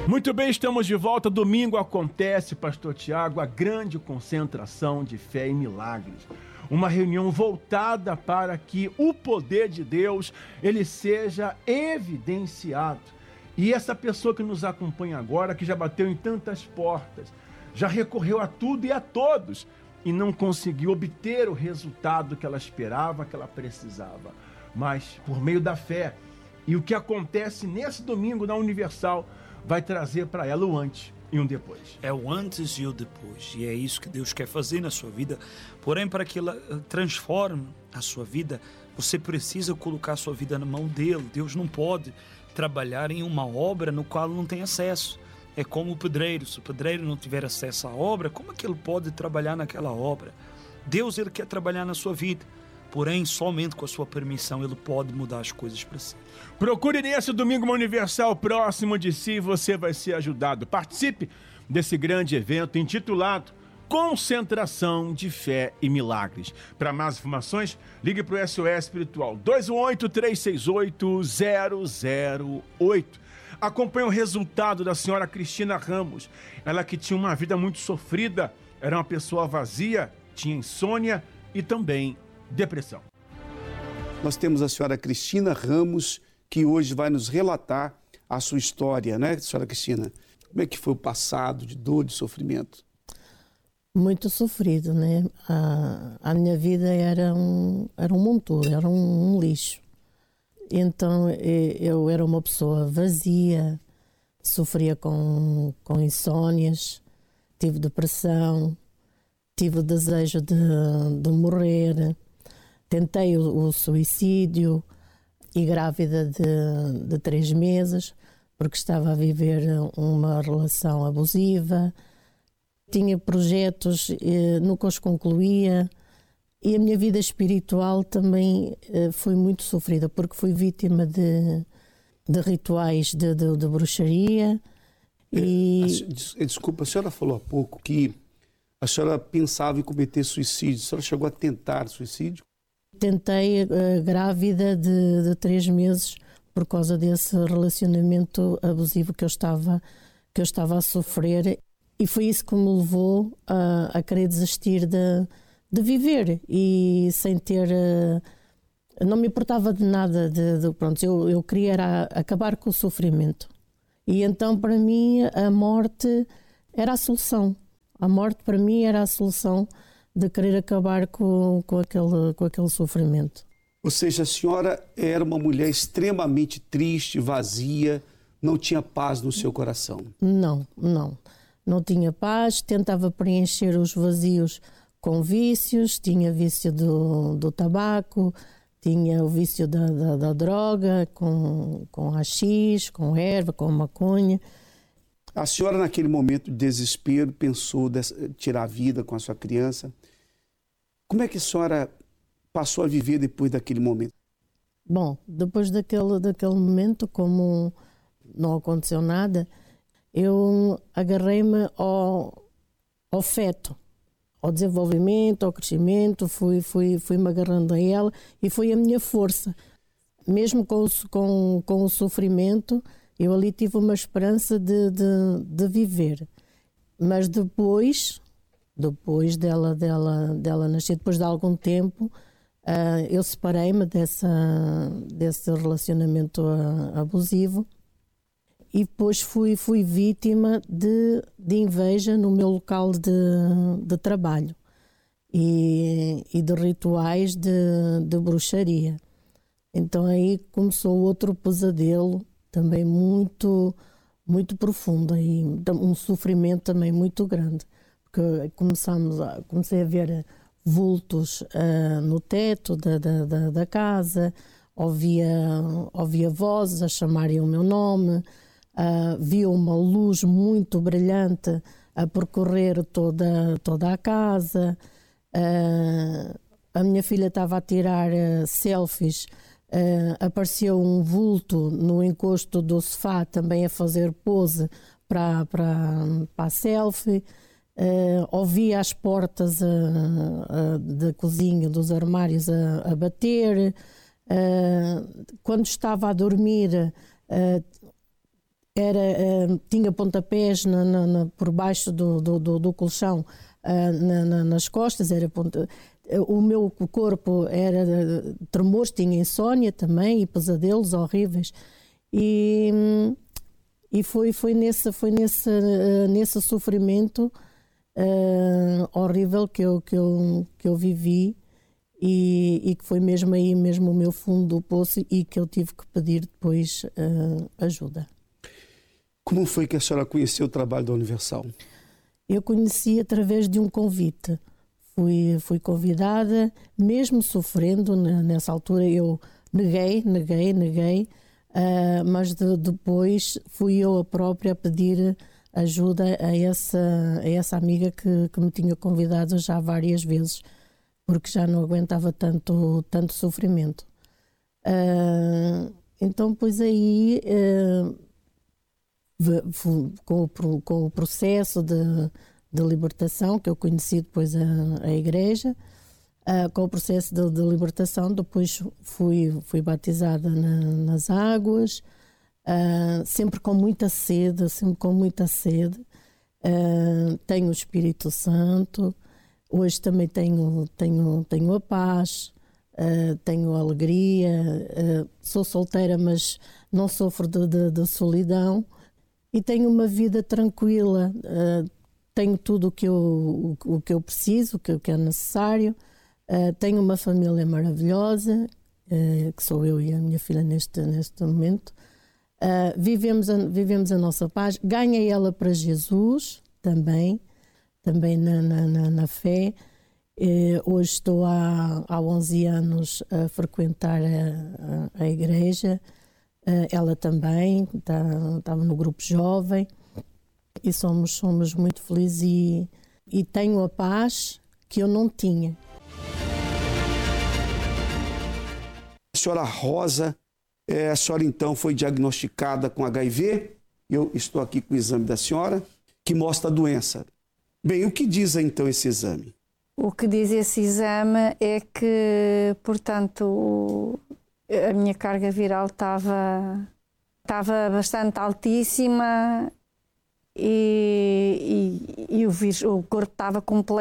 Muito bem, estamos de volta. Domingo acontece, Pastor Tiago, a grande concentração de fé e milagres. Uma reunião voltada para que o poder de Deus ele seja evidenciado. E essa pessoa que nos acompanha agora, que já bateu em tantas portas, já recorreu a tudo e a todos e não conseguiu obter o resultado que ela esperava, que ela precisava. Mas por meio da fé, e o que acontece nesse domingo na Universal vai trazer para ela o antes e um depois. É o antes e o depois. E é isso que Deus quer fazer na sua vida. Porém, para que ela transforme a sua vida, você precisa colocar a sua vida na mão dele. Deus não pode trabalhar em uma obra no qual não tem acesso. É como o pedreiro. Se o pedreiro não tiver acesso à obra, como é que ele pode trabalhar naquela obra? Deus, ele quer trabalhar na sua vida. Porém, somente com a sua permissão ele pode mudar as coisas para si. Procure nesse domingo uma Universal próximo de si, você vai ser ajudado. Participe desse grande evento intitulado Concentração de Fé e Milagres. Para mais informações, ligue para o SOS Espiritual 218-368-008. Acompanhe o resultado da senhora Cristina Ramos. Ela que tinha uma vida muito sofrida, era uma pessoa vazia, tinha insônia e também depressão. Nós temos a senhora Cristina Ramos, que hoje vai nos relatar a sua história, né, senhora Cristina? Como é que foi o passado de dor, de sofrimento? Muito sofrido, né? A minha vida era um monturo, era um lixo. Então eu era uma pessoa vazia, sofria com insónias, tive depressão, tive o desejo de morrer, tentei o suicídio e grávida de 3 meses, porque estava a viver uma relação abusiva. Tinha projetos, nunca os concluía. E a minha vida espiritual também foi muito sofrida, porque fui vítima de rituais de bruxaria. Desculpa, a senhora falou há pouco que a senhora pensava em cometer suicídio. A senhora chegou a tentar suicídio? Tentei, grávida de 3 meses, por causa desse relacionamento abusivo que eu estava a sofrer. E foi isso que me levou a querer desistir de viver e sem ter... não me importava de nada. Pronto, eu queria era acabar com o sofrimento. E então, para mim, a morte era a solução. A morte, para mim, era a solução de querer acabar com aquele sofrimento. Ou seja, a senhora era uma mulher extremamente triste, vazia, não tinha paz no seu coração. Não tinha paz, tentava preencher os vazios com vícios, tinha vício do tabaco, tinha o vício da droga, com haxixe, com erva, com maconha. A senhora, naquele momento de desespero, pensou tirar a vida com a sua criança. Como é que a senhora passou a viver depois daquele momento? Bom, depois daquele momento, como não aconteceu nada, eu agarrei-me ao feto, ao desenvolvimento, ao crescimento, fui-me agarrando a ela e foi a minha força. Mesmo com o sofrimento, eu ali tive uma esperança de viver. Mas depois dela nascer, depois de algum tempo, eu separei-me desse relacionamento abusivo e depois fui vítima de inveja no meu local de trabalho e de rituais de bruxaria. Então aí começou outro pesadelo, também muito, muito profundo e um sofrimento também muito grande, porque comecei a ver vultos no teto da casa, ouvia vozes a chamarem o meu nome, via uma luz muito brilhante a percorrer toda a casa. A minha filha estava a tirar selfies. Apareceu um vulto no encosto do sofá também a fazer pose para a selfie. Ouvia as portas da cozinha, dos armários a bater. Quando estava a dormir, tinha pontapés por baixo do colchão, nas costas, o meu corpo era tremores, tinha insónia também e pesadelos horríveis. E foi nesse sofrimento horrível que eu vivi, e que foi mesmo aí mesmo o meu fundo do poço, e que eu tive que pedir depois ajuda. Como foi que a senhora conheceu o trabalho da Universal? Eu conheci através de um convite. Fui convidada, mesmo sofrendo. Nessa altura eu neguei, mas depois fui eu a própria a pedir ajuda a essa amiga que me tinha convidado já várias vezes, porque já não aguentava tanto sofrimento. Então, pois aí, com o processo de libertação, que eu conheci depois a igreja, com o processo de libertação, depois fui batizada nas águas, sempre com muita sede, tenho o Espírito Santo, hoje também tenho a paz, tenho a alegria, sou solteira, mas não sofro de solidão, e tenho uma vida tranquila, tenho tudo o que eu preciso, o que é necessário. Tenho uma família maravilhosa, que sou eu e a minha filha neste momento. Vivemos a nossa paz. Ganhei ela para Jesus também na fé. Hoje estou há 11 anos a frequentar a igreja. Ela também estava no grupo jovem, e somos muito felizes, e tenho a paz que eu não tinha. A senhora Rosa, a senhora então foi diagnosticada com HIV. Eu estou aqui com o exame da senhora, que mostra a doença. Bem, o que diz então esse exame? O que diz esse exame é que, portanto, a minha carga viral estava bastante altíssima, e o corpo estava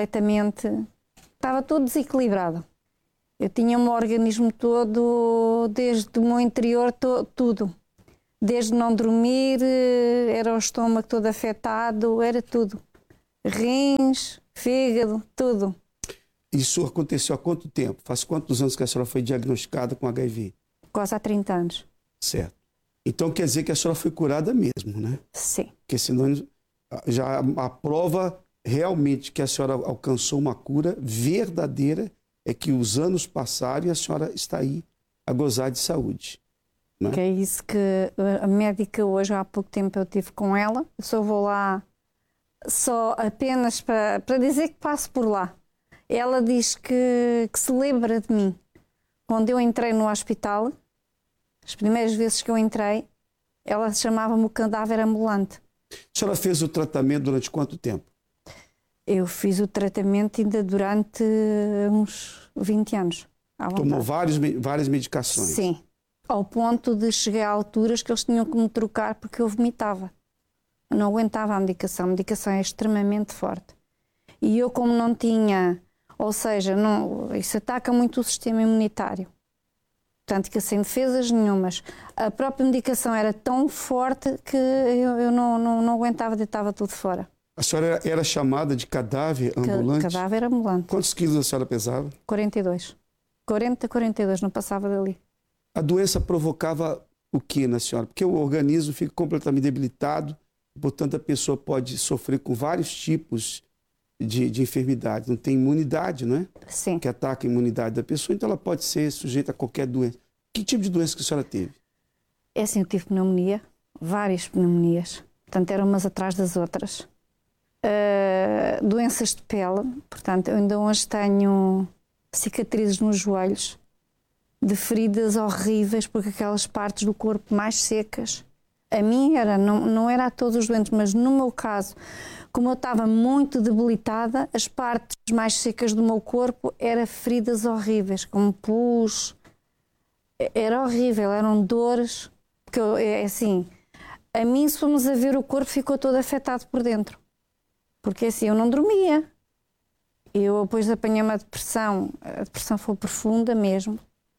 todo desequilibrado. Eu tinha o meu organismo todo, desde o meu interior, tudo. Desde não dormir, era o estômago todo afetado, era tudo. Rins, fígado, tudo. Isso aconteceu há quanto tempo? Faz quantos anos que a senhora foi diagnosticada com HIV? Quase há 30 anos. Certo. Então quer dizer que a senhora foi curada mesmo, né? Sim. Porque senão já a prova realmente que a senhora alcançou uma cura verdadeira é que os anos passaram e a senhora está aí a gozar de saúde. Né? Que é isso que a médica hoje, há pouco tempo eu estive com ela, eu só vou lá só apenas para dizer que passo por lá. Ela diz que se lembra de mim. Quando eu entrei no hospital, as primeiras vezes que eu entrei, ela chamava-me o cadáver ambulante. A senhora fez o tratamento durante quanto tempo? Eu fiz o tratamento ainda durante uns 20 anos. Tomou várias medicações? Sim. Ao ponto de chegar a alturas que eles tinham que me trocar porque eu vomitava. Eu não aguentava a medicação é extremamente forte. E eu, como não tinha, ou seja, isso ataca muito o sistema imunitário. Portanto, que sem defesas nenhumas. A própria medicação era tão forte que eu não aguentava, deitava tudo fora. A senhora era chamada de cadáver ambulante? Cadáver ambulante. Quantos quilos a senhora pesava? 42. 42, não passava dali. A doença provocava o que na senhora? Porque o organismo fica completamente debilitado, portanto a pessoa pode sofrer com vários tipos de enfermidade. Não tem imunidade, não é? Sim. Que ataca a imunidade da pessoa, então ela pode ser sujeita a qualquer doença. Que tipo de doença que a senhora teve? É assim, eu tive pneumonia, várias pneumonias. Portanto, eram umas atrás das outras. Doenças de pele, portanto, eu ainda hoje tenho cicatrizes nos joelhos, de feridas horríveis, porque aquelas partes do corpo mais secas. A mim não era a todos os doentes, mas no meu caso, como eu estava muito debilitada, as partes mais secas do meu corpo eram feridas horríveis, como pus. Era horrível, eram dores, porque assim, A mim, se formos a ver, o corpo ficou todo afetado por dentro. Porque assim, eu não dormia. Eu depois apanhei uma depressão. A depressão foi profunda mesmo.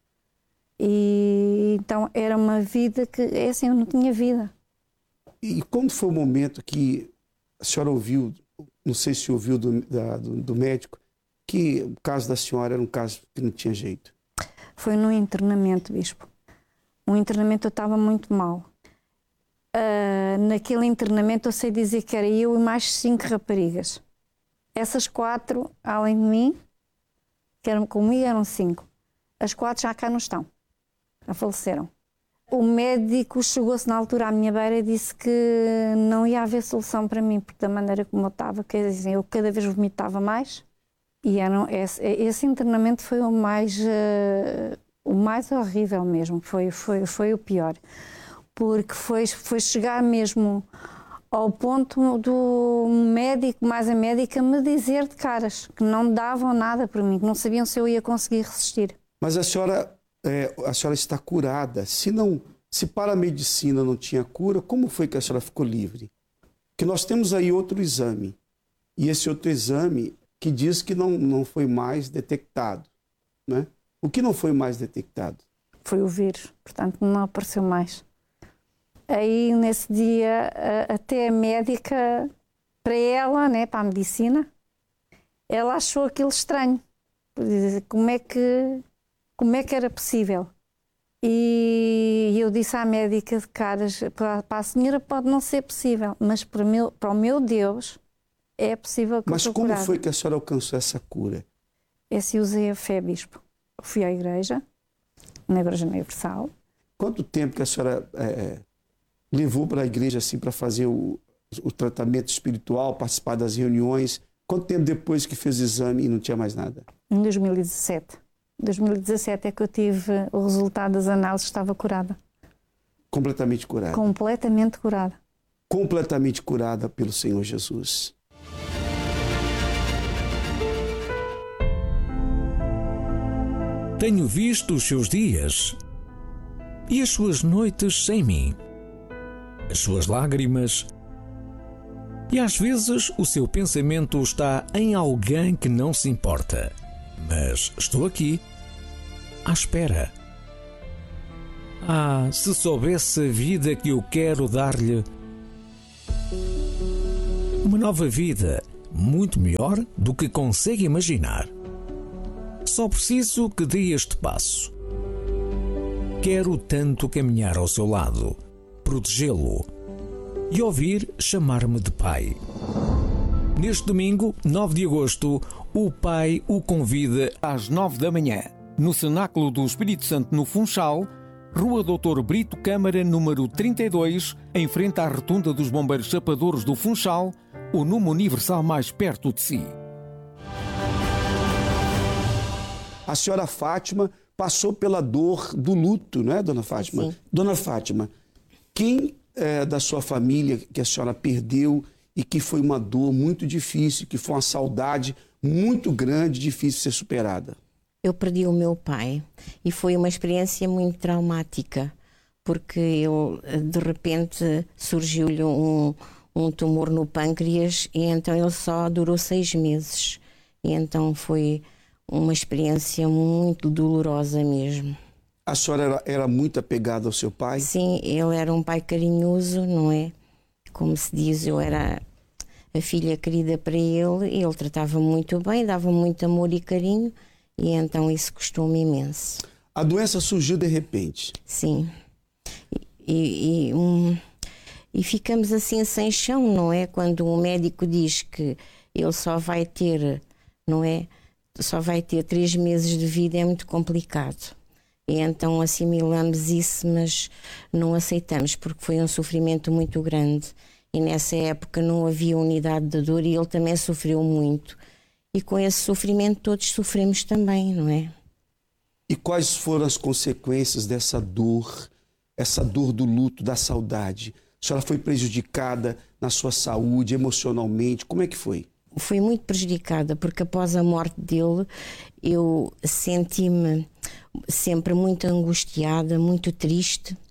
E então era uma vida que, é assim, eu não tinha vida. E como foi o momento que a senhora ouviu, não sei se ouviu do médico, que o caso da senhora era um caso que não tinha jeito? Foi no internamento, bispo. No internamento eu estava muito mal. Naquele internamento eu sei dizer que era eu e mais 5 raparigas. Essas 4, além de mim, que eram comigo, eram 5. As 4 já cá não estão. Já faleceram. O médico chegou-se na altura à minha beira e disse que não ia haver solução para mim, porque da maneira como eu estava, quer dizer, eu cada vez vomitava mais. E esse internamento foi o mais horrível mesmo, foi o pior. Porque foi chegar mesmo ao ponto do médico, mais a médica, me dizer de caras que não davam nada por mim, que não sabiam se eu ia conseguir resistir. Mas a senhora está curada. Se para a medicina não tinha cura, como foi que a senhora ficou livre? Porque nós temos aí outro exame. E esse outro exame que diz que não foi mais detectado, né? O que não foi mais detectado? Foi o vírus, portanto não apareceu mais. Aí nesse dia até a médica, para ela, né, para a medicina, ela achou aquilo estranho. Como é que era possível? E eu disse à médica de caras, para a senhora pode não ser possível, mas para o meu Deus é possível que eu estou curada. Mas como foi que a senhora alcançou essa cura? Esse usei a fé, bispo. Fui à igreja, na Igreja Universal. Quanto tempo que a senhora levou para a igreja assim, para fazer o tratamento espiritual, participar das reuniões? Quanto tempo depois que fez o exame e não tinha mais nada? Em 2017. Em 2017 é que eu tive o resultado das análises, estava curada. Completamente curada? Completamente curada. Completamente curada pelo Senhor Jesus. Tenho visto os seus dias e as suas noites sem mim, as suas lágrimas, e às vezes o seu pensamento está em alguém que não se importa. Mas estou aqui, à espera. Se soubesse a vida que eu quero dar-lhe, uma nova vida, muito melhor do que consegue imaginar. Só preciso que dê este passo. Quero tanto caminhar ao seu lado, protegê-lo e ouvir chamar-me de pai. Neste domingo, 9 de agosto, o Pai o convida às 9 da manhã, no Cenáculo do Espírito Santo, no Funchal, Rua Doutor Brito Câmara, número 32, em frente à Rotunda dos Bombeiros Chapadores do Funchal, o Numa Universal mais perto de si. A senhora Fátima passou pela dor do luto, não é, dona Fátima? Sim. Dona Fátima, quem da sua família que a senhora perdeu e que foi uma dor muito difícil, que foi uma saudade muito grande, difícil de ser superada? Eu perdi o meu pai e foi uma experiência muito traumática, porque de repente surgiu-lhe um tumor no pâncreas e então ele só durou 6 meses. E então foi uma experiência muito dolorosa mesmo. A senhora era muito apegada ao seu pai? Sim, ele era um pai carinhoso, não é? Como se diz, eu era a filha querida para ele, ele tratava muito bem, dava muito amor e carinho, e então isso custou-me imenso. A doença surgiu de repente? Sim. E ficamos assim sem chão, não é? Quando o médico diz que ele só vai ter, não é? Só vai ter 3 meses de vida, é muito complicado. E então assimilamos isso, mas não aceitamos, porque foi um sofrimento muito grande. E nessa época não havia unidade de dor e ele também sofreu muito. E com esse sofrimento todos sofremos também, não é? E quais foram as consequências dessa dor, essa dor do luto, da saudade? A senhora foi prejudicada na sua saúde, emocionalmente? Como é que foi? Fui muito prejudicada, porque após a morte dele eu senti-me sempre muito angustiada, muito triste.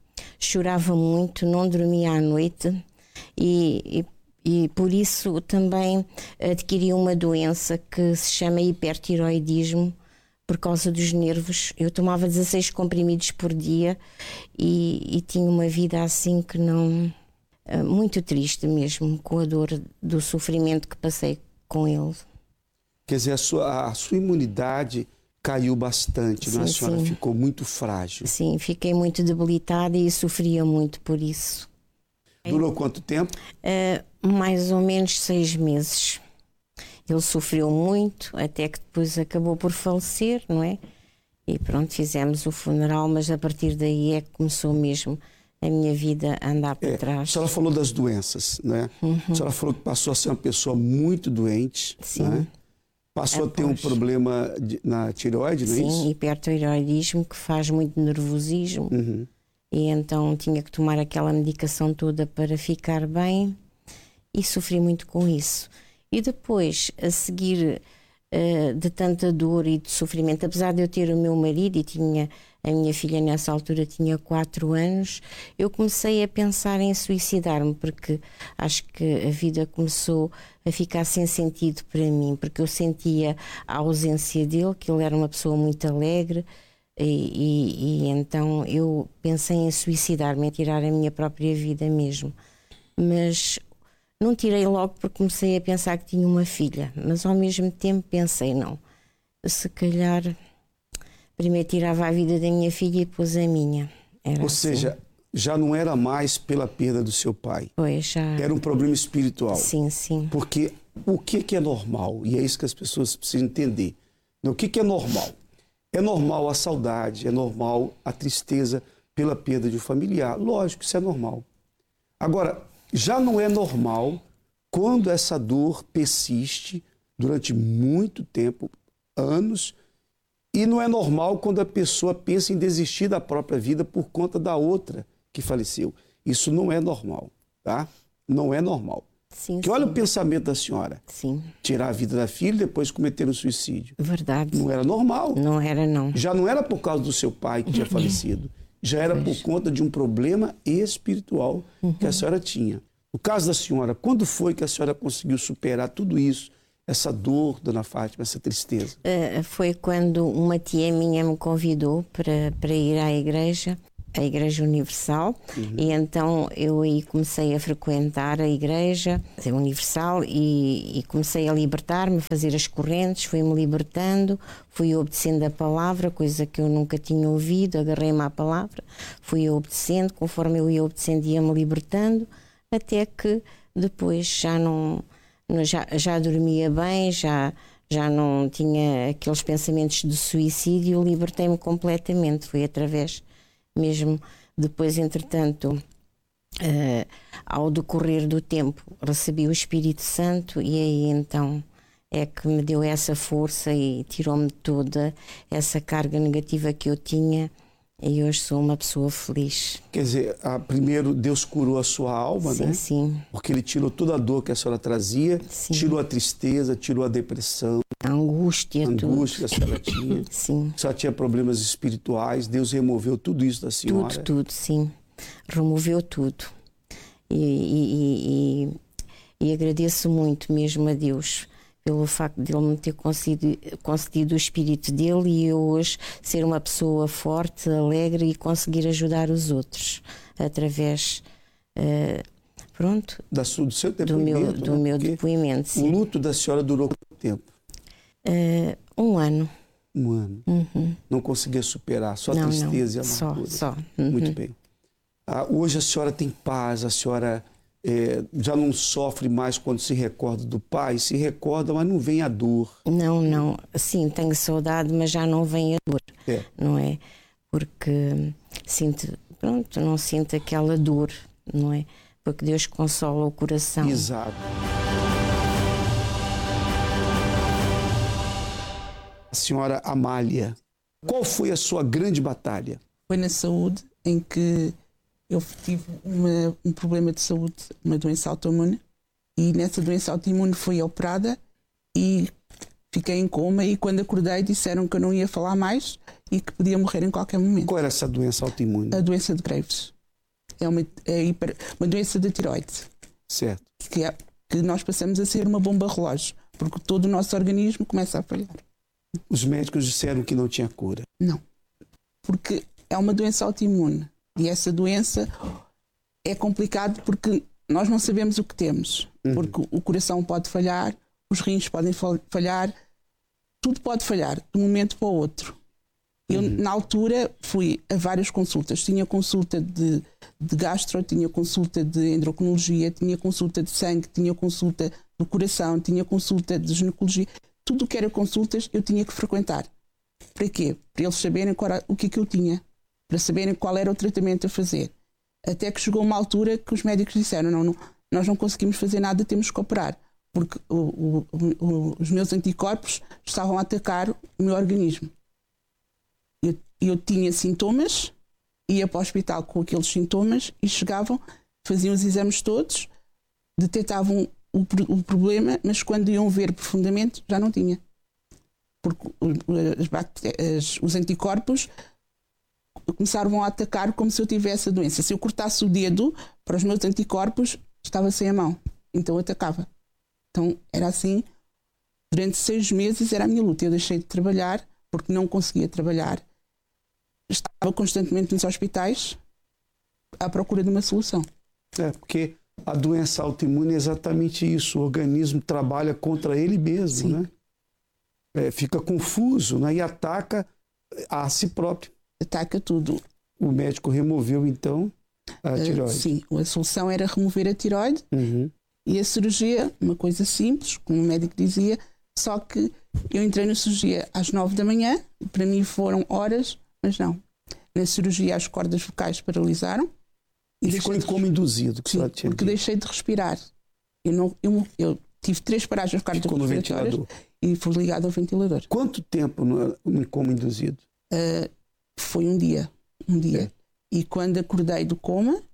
chorava muito, não dormia à noite e por isso também adquiri uma doença que se chama hipertiroidismo por causa dos nervos. Eu tomava 16 comprimidos por dia e tinha uma vida assim que não... muito triste mesmo, com a dor do sofrimento que passei com ele. Quer dizer, a sua imunidade caiu bastante, sim, não é? A senhora sim. ficou muito frágil. Sim, fiquei muito debilitada e sofria muito por isso. Durou quanto tempo? Mais ou menos 6 meses. Ele sofreu muito, até que depois acabou por falecer, não é? E pronto, fizemos o funeral, mas a partir daí é que começou mesmo a minha vida a andar para trás. A senhora falou das doenças, né? A senhora falou que passou a ser uma pessoa muito doente. Sim. Né? Passou a ter um problema na tireoide, não é isso? Sim, hipertiroidismo, que faz muito nervosismo. E então tinha que tomar aquela medicação toda para ficar bem e sofri muito com isso. E depois, a seguir, de tanta dor e de sofrimento, apesar de eu ter o meu marido e tinha a minha filha nessa altura tinha 4 anos, eu comecei a pensar em suicidar-me, porque acho que a vida começou a ficar sem sentido para mim, porque eu sentia a ausência dele, que ele era uma pessoa muito alegre, e então eu pensei em suicidar-me, em tirar a minha própria vida mesmo. Mas não tirei logo porque comecei a pensar que tinha uma filha, mas ao mesmo tempo pensei, não, se calhar primeiro tirava a vida da minha filha e depois a minha. Ou seja, já não era mais pela perda do seu pai. Pois, já. Era um problema espiritual. Sim, sim. Porque o que é normal? E é isso que as pessoas precisam entender. O que é normal? É normal a saudade, é normal a tristeza pela perda de um familiar. Lógico, isso é normal. Agora, já não é normal quando essa dor persiste durante muito tempo, anos, e não é normal quando a pessoa pensa em desistir da própria vida por conta da outra que faleceu. Isso não é normal, tá? Não é normal. Sim, porque olha o pensamento da senhora. Sim. Tirar a vida da filha e depois cometer um suicídio. Verdade. Não era normal. Não era, não. Já não era por causa do seu pai que tinha falecido. Já era por conta de um problema espiritual que a senhora tinha. No caso da senhora, quando foi que a senhora conseguiu superar tudo isso? Essa dor, dona Fátima, essa tristeza? Foi quando uma tia minha me convidou para ir à igreja, a Igreja Universal, e então eu aí comecei a frequentar a Igreja Universal e comecei a libertar-me, a fazer as correntes, fui-me libertando, fui obedecendo a palavra, coisa que eu nunca tinha ouvido, agarrei-me à palavra, fui obedecendo, conforme eu ia obedecendo ia-me libertando, até que depois já dormia bem, já não tinha aqueles pensamentos de suicídio, libertei-me completamente. Foi através mesmo, depois entretanto, ao decorrer do tempo, recebi o Espírito Santo e aí então é que me deu essa força e tirou-me toda essa carga negativa que eu tinha. E hoje sou uma pessoa feliz. Quer dizer, primeiro Deus curou a sua alma, sim, né? Sim. Porque Ele tirou toda a dor que a senhora trazia, sim. Tirou a tristeza, tirou a depressão, a angústia tudo. Que a senhora tinha. Sim. A senhora tinha problemas espirituais, Deus removeu tudo isso da senhora. Tudo, sim. Removeu tudo. E agradeço muito mesmo a Deus pelo facto de Ele me ter concedido o Espírito dele e eu hoje ser uma pessoa forte, alegre e conseguir ajudar os outros através, do seu depoimento. Do meu depoimento, sim. O luto da senhora durou quanto tempo? 1 ano. 1 ano. Não conseguia superar, só não, tristeza e amargura. Só. Muito bem. Hoje a senhora tem paz, a senhora já não sofre mais quando se recorda do pai, se recorda, mas não vem a dor. Não. Sim, tenho saudade, mas já não vem a dor. Não é? Porque não sinto aquela dor, não é? Porque Deus consola o coração. Exato. A senhora Amália, qual foi a sua grande batalha? Foi na saúde, em que eu tive um problema de saúde, uma doença autoimune, e nessa doença autoimune fui operada e fiquei em coma, e quando acordei disseram que eu não ia falar mais e que podia morrer em qualquer momento. Qual era essa doença autoimune? A doença de Graves. É uma doença da tireoide. Certo. Que nós passamos a ser uma bomba relógio, porque todo o nosso organismo começa a falhar. Os médicos disseram que não tinha cura. Não, porque é uma doença autoimune e essa doença é complicado porque nós não sabemos o que temos, porque o coração pode falhar, os rins podem falhar, tudo pode falhar de um momento para o outro. Eu, na altura, fui a várias consultas. Tinha consulta de gastro, tinha consulta de endocrinologia, tinha consulta de sangue, tinha consulta do coração, tinha consulta de ginecologia. Tudo o que era consultas eu tinha que frequentar. Para quê? Para eles saberem o que eu tinha, para saberem qual era o tratamento a fazer. Até que chegou uma altura que os médicos disseram, não, nós não conseguimos fazer nada, temos que operar, porque os meus anticorpos estavam a atacar o meu organismo. Eu tinha sintomas, ia para o hospital com aqueles sintomas e chegavam, faziam os exames todos, detectavam o problema, mas quando iam ver profundamente já não tinha. Porque os anticorpos começaram a atacar como se eu tivesse a doença. Se eu cortasse o dedo para os meus anticorpos, estava sem a mão. Então atacava. Então era assim. Durante 6 meses era a minha luta. Eu deixei de trabalhar porque não conseguia trabalhar. Estava constantemente nos hospitais à procura de uma solução. Porque a doença autoimune é exatamente isso. O organismo trabalha contra ele mesmo, né? Fica confuso, né? E ataca a si próprio. Ataca tudo. O médico removeu, então, a tireoide. Sim, a solução era remover a tireoide e a cirurgia, uma coisa simples, como o médico dizia, só que eu entrei na cirurgia às 9 da manhã, para mim foram horas, mas não. Na cirurgia as cordas vocais paralisaram. E ficou em coma induzido, que sim, tinha porque dito. Deixei de respirar. Eu tive 3 paragens cardiorrespiratórias e fui ligado ao ventilador. Quanto tempo no coma induzido? Foi um dia. E quando acordei do coma,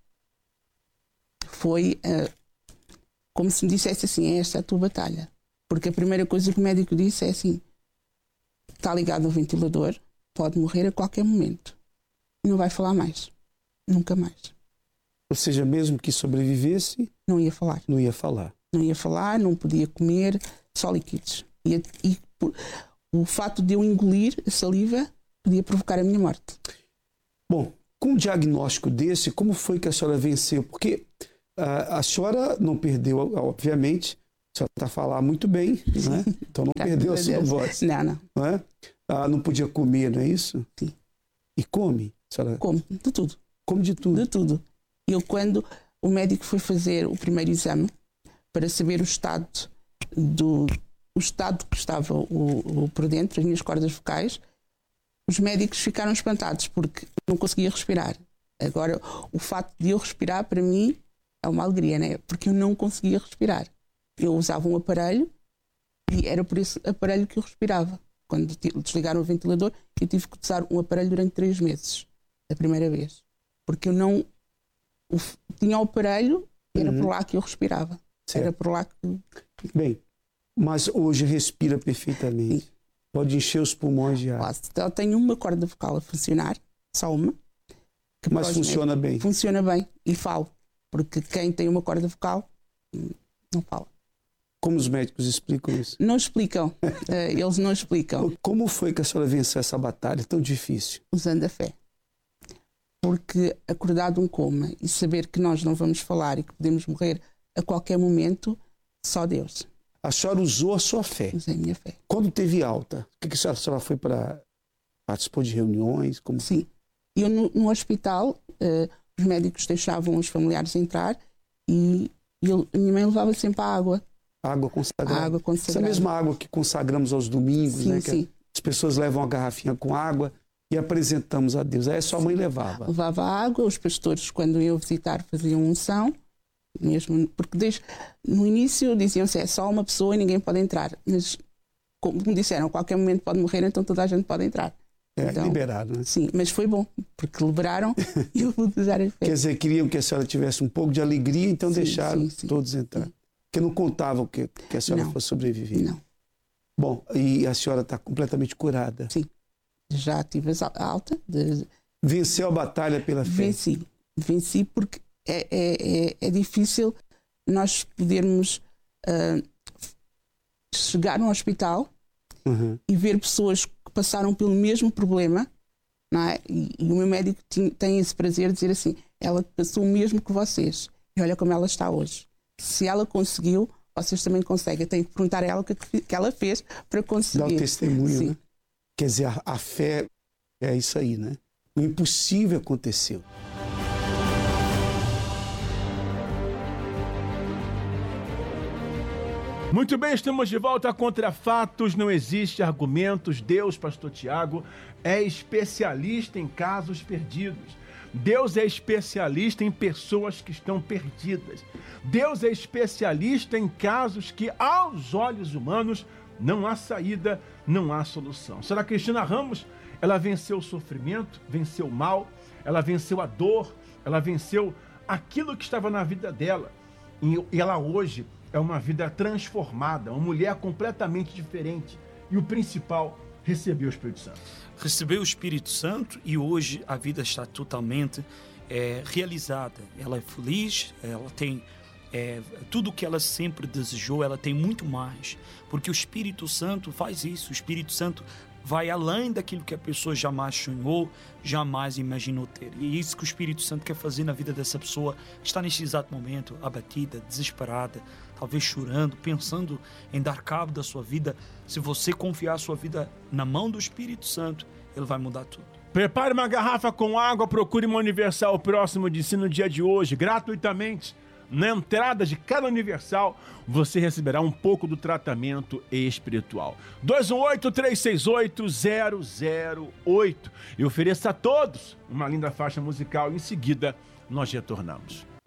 foi como se me dissesse assim, esta é a tua batalha. Porque a primeira coisa que o médico disse é assim, está ligado ao ventilador, pode morrer a qualquer momento. E não vai falar mais. Nunca mais. Ou seja, mesmo que sobrevivesse... Não ia falar. Não ia falar. Não ia falar, não podia comer, só líquidos. O fato de eu engolir a saliva podia provocar a minha morte. Bom, com um diagnóstico desse, como foi que a senhora venceu? Porque a senhora não perdeu, obviamente, a senhora está a falar muito bem, né? Então não perdeu a sua voz. Não. Não é? Não podia comer, não é isso? Sim. E come? Como, de tudo. Come de tudo? De tudo. Eu, quando o médico foi fazer o primeiro exame, para saber o estado que estava por dentro, as minhas cordas vocais, os médicos ficaram espantados porque não conseguia respirar. Agora, o facto de eu respirar, para mim, é uma alegria, né? Porque eu não conseguia respirar. Eu usava um aparelho e era por esse aparelho que eu respirava. Quando desligaram o ventilador, eu tive que usar um aparelho durante 3 meses, a primeira vez. Porque eu não... tinha o aparelho e era por lá que eu respirava. Certo. Era por lá que... Bem, mas hoje respira perfeitamente. Sim. Pode encher os pulmões de ar. Eu tenho uma corda vocal a funcionar, só uma. Mas funciona bem? Funciona bem e falo. Porque quem tem uma corda vocal não fala. Como os médicos explicam isso? Não explicam. Eles não explicam. Como foi que a senhora venceu essa batalha tão difícil? Usando a fé. Porque acordar de um coma e saber que nós não vamos falar e que podemos morrer a qualquer momento, só Deus. A senhora usou a sua fé? Usei a minha fé. Quando teve alta, o que a senhora foi para... Participou de reuniões? Como... Sim. Eu no hospital, os médicos deixavam os familiares entrar e a minha mãe levava sempre a água. Água consagrada. Água consagrada. Essa mesma água que consagramos aos domingos, sim, né? Sim. Que as pessoas levam a garrafinha com água e apresentamos a Deus. Aí a sua mãe levava. Levava água, os pastores, quando iam visitar, faziam unção. Mesmo, porque no início diziam-se é só uma pessoa e ninguém pode entrar. Mas, como disseram, a qualquer momento pode morrer, então toda a gente pode entrar. Então, liberado, né? Sim, mas foi bom, porque liberaram e eu vou usar a fé. Quer dizer, queriam que a senhora tivesse um pouco de alegria, então deixaram todos entrar. Sim. Porque não contavam que a senhora fosse sobreviver. Não. Bom, e a senhora está completamente curada? Sim. Já tive a alta. Venceu a batalha pela fé? Venci. venci porque é difícil nós podermos chegar no hospital e ver pessoas que passaram pelo mesmo problema, não é? E o meu médico tem esse prazer de dizer assim, ela passou o mesmo que vocês e olha como ela está hoje. Se ela conseguiu, vocês também conseguem. Eu tenho que perguntar a ela o que ela fez para conseguir. Dá o testemunho, Sim. né? Quer dizer, a fé é isso aí, né? O impossível aconteceu. Muito bem, estamos de volta. Contra fatos não existe argumentos. Deus, pastor Tiago, é especialista em casos perdidos. Deus é especialista em pessoas que estão perdidas. Deus é especialista em casos que, aos olhos humanos, não há saída, não há solução. Será que Cristina Ramos, ela venceu o sofrimento, venceu o mal, ela venceu a dor, ela venceu aquilo que estava na vida dela. E ela hoje é uma vida transformada, uma mulher completamente diferente. E o principal, recebeu o Espírito Santo. Recebeu o Espírito Santo e hoje a vida está totalmente realizada. Ela é feliz, ela tem tudo o que ela sempre desejou, ela tem muito mais. Porque o Espírito Santo faz isso. O Espírito Santo vai além daquilo que a pessoa jamais sonhou, jamais imaginou ter. E é isso que o Espírito Santo quer fazer na vida dessa pessoa que está neste exato momento, abatida, desesperada, talvez chorando, pensando em dar cabo da sua vida. Se você confiar a sua vida na mão do Espírito Santo, ele vai mudar tudo. Prepare uma garrafa com água, procure uma Universal próximo de si no dia de hoje, gratuitamente. Na entrada de cada Universal, você receberá um pouco do tratamento espiritual. 218-368-008. E ofereça a todos uma linda faixa musical. Em seguida, nós retornamos.